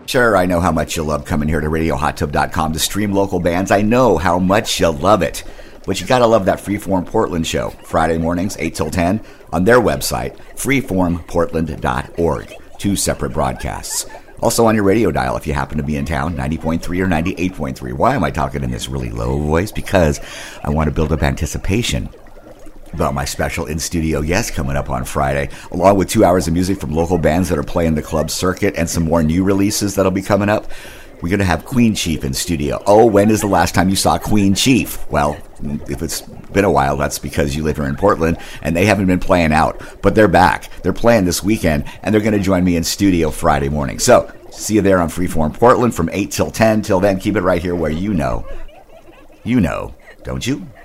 Sure, I know how much you love coming here to RadioHotTub.com to stream local bands. I know how much you love it. But you gotta love that Freeform Portland show, Friday mornings, 8 till 10, on their website, freeformportland.org. 2 separate broadcasts. Also on your radio dial if you happen to be in town, 90.3 or 98.3. Why am I talking in this really low voice? Because I want to build up anticipation about my special in-studio guest coming up on Friday, along with 2 hours of music from local bands that are playing the club circuit and some more new releases that'll be coming up. We're going to have Queen Chief in studio. Oh, when is the last time you saw Queen Chief? Well, if it's been a while, that's because you live here in Portland, and they haven't been playing out. But they're back. They're playing this weekend, and they're going to join me in studio Friday morning. So, see you there on Freeform Portland from 8 till 10. Till then, keep it right here where you know, don't you?